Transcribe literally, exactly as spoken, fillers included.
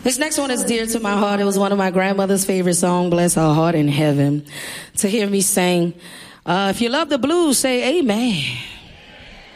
This next one is dear to my heart. It was one of my grandmother's favorite songs, bless her heart in heaven. To hear me sing, uh, if you love the blues, say amen.